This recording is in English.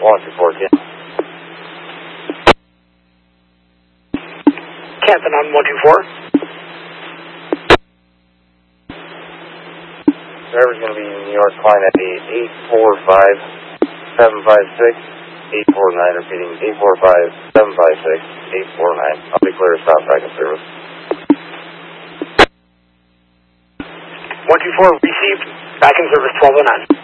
124, Captain on 124. Driver's going to be in New York, flying at the 845-756, 849, repeating 845-756, 849. I'll be clear to stop back in service. 124 received, back in service 1209.